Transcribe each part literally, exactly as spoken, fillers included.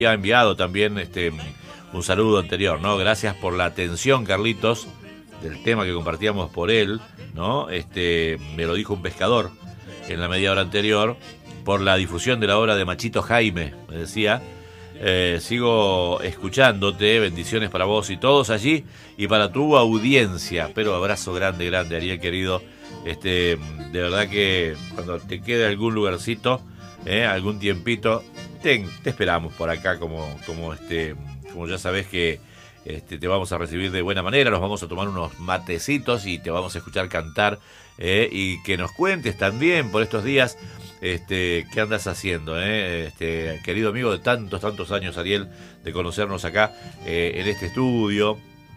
ha enviado también este un saludo anterior, ¿no? Gracias por la atención, Carlitos, del tema que compartíamos por él, ¿no? Este, me lo dijo un pescador en la media hora anterior, por la difusión de la obra de Machito Jaime, me decía. Eh, sigo escuchándote, bendiciones para vos y todos allí y para tu audiencia, pero abrazo grande, grande, Ariel querido. Este, de verdad que cuando te quede algún lugarcito, eh, algún tiempito, te, te esperamos por acá, como, como este, como ya sabés que este, te vamos a recibir de buena manera, nos vamos a tomar unos matecitos y te vamos a escuchar cantar, eh, y que nos cuentes también por estos días. Este, ¿qué andas haciendo, eh? Este, querido amigo de tantos, tantos años, Ariel, de conocernos acá eh, en este estudio,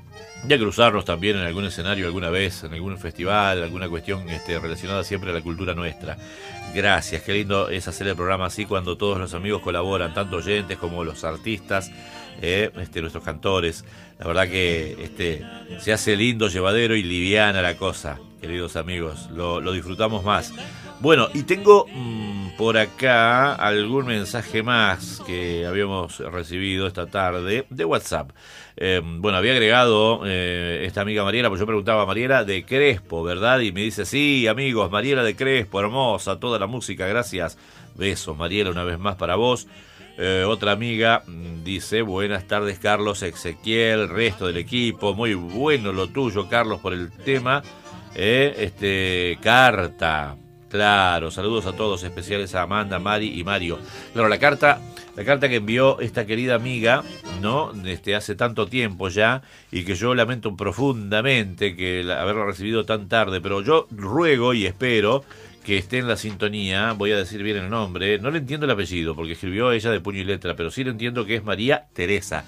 de cruzarnos también en algún escenario alguna vez, en algún festival, alguna cuestión este, relacionada siempre a la cultura nuestra. Gracias, qué lindo es hacer el programa así cuando todos los amigos colaboran, tanto oyentes como los artistas, eh, este, nuestros cantores. La verdad que este, se hace lindo, llevadero y liviana la cosa, queridos amigos, lo, lo disfrutamos más. Bueno, y tengo mmm, por acá algún mensaje más que habíamos recibido esta tarde de WhatsApp. Eh, bueno, había agregado eh, esta amiga Mariela, pues yo preguntaba a Mariela de Crespo, ¿verdad? Y me dice, sí, amigos, Mariela de Crespo, hermosa, toda la música, gracias. Besos, Mariela, una vez más para vos. Eh, otra amiga dice, buenas tardes, Carlos, Ezequiel, resto del equipo, muy bueno lo tuyo, Carlos, por el tema. Eh, este, carta. Claro, saludos a todos, especiales a Amanda, Mari y Mario. Claro, la carta, la carta que envió esta querida amiga, ¿no? Este, hace tanto tiempo ya, y que yo lamento profundamente que la, haberla recibido tan tarde, pero yo ruego y espero que esté en la sintonía. Voy a decir bien el nombre, no le entiendo el apellido, porque escribió ella de puño y letra, pero sí le entiendo que es María Teresa.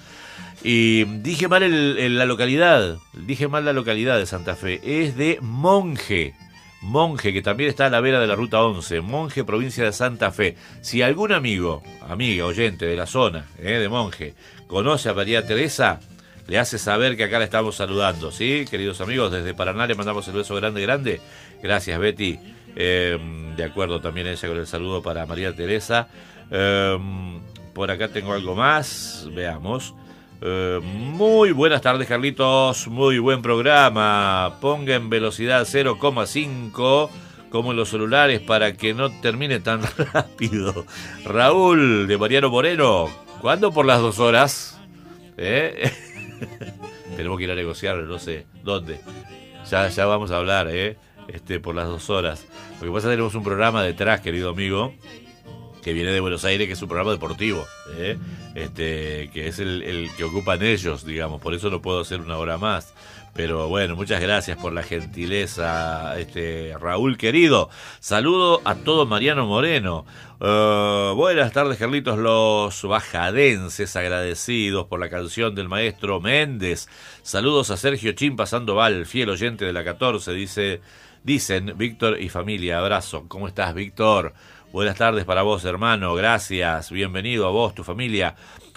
Y dije mal el, el, la localidad, dije mal la localidad de Santa Fe, es de Monje. Monje, que también está a la vera de la ruta once, Monje, provincia de Santa Fe. Si algún amigo, amiga, oyente de la zona, eh, de Monje, conoce a María Teresa, le hace saber que acá la estamos saludando, ¿sí? Queridos amigos, desde Paraná le mandamos el beso grande, grande. Gracias, Betty. Eh, de acuerdo también ella con el saludo para María Teresa. Eh, por acá tengo algo más, veamos. Uh, muy buenas tardes, Carlitos, muy buen programa. Ponga en velocidad cero coma cinco como en los celulares para que no termine tan rápido. Raúl de Mariano Moreno, ¿cuándo por las dos horas? ¿Eh? Tenemos que ir a negociar, no sé dónde. Ya, ya vamos a hablar, ¿eh? Este, por las dos horas. Lo que pasa es que tenemos un programa detrás, querido amigo, que viene de Buenos Aires, que es un programa deportivo, ¿eh? este, que es el, el que ocupan ellos, digamos, por eso no puedo hacer una hora más. Pero bueno, muchas gracias por la gentileza, este, Raúl querido. Saludo a todo Mariano Moreno. Uh, buenas tardes, Carlitos, los bajadenses, agradecidos por la canción del maestro Méndez. Saludos a Sergio Chimpa Sandoval, fiel oyente de la catorce, dice, dicen Víctor y familia. Abrazo. ¿Cómo estás, Víctor? Buenas tardes para vos, hermano, gracias, bienvenido a vos, tu familia.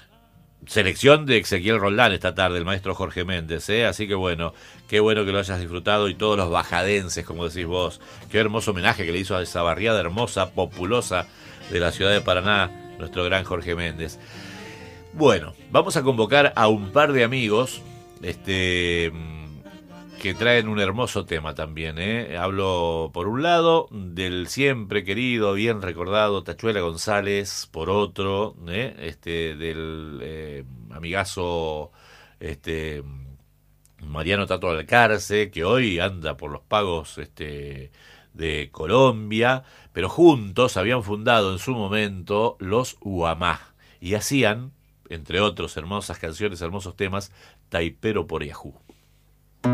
Selección de Ezequiel Roldán esta tarde, el maestro Jorge Méndez, ¿eh? Así que bueno, qué bueno que lo hayas disfrutado, y todos los bajadenses, como decís vos. Qué hermoso homenaje que le hizo a esa barriada hermosa, populosa de la ciudad de Paraná, nuestro gran Jorge Méndez. Bueno, vamos a convocar a un par de amigos, este... que traen un hermoso tema también, ¿eh? Hablo, por un lado, del siempre querido, bien recordado Tachuela González, por otro, ¿eh? este, del eh, amigazo este, Mariano Tato Alcarce, que hoy anda por los pagos este, de Colombia, pero juntos habían fundado en su momento los Uamá, y hacían, entre otros hermosas canciones, hermosos temas, Taipero por Yahoo.